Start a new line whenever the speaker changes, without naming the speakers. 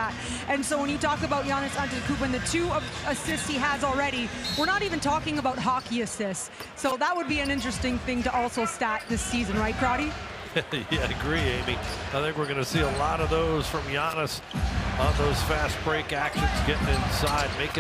that. And so when you talk about Giannis Antetokounmpo and the 2 assists he has already, we're not even talking about hockey assists. So that would be an interesting thing to also stat this season, right, Crowdy?
Yeah, I agree, Amy. I think we're going to see a lot of those from Giannis on those fast break actions, getting inside, making